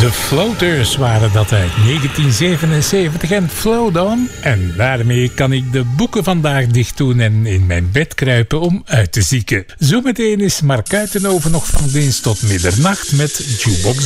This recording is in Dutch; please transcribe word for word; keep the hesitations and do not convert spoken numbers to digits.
De Floaters waren dat uit negentien zevenenzeventig en Float On. En daarmee kan ik de boeken vandaag dicht doen en in mijn bed kruipen om uit te zieken. Zometeen is Mark Uitenhoven nog van dienst tot middernacht met Jukebox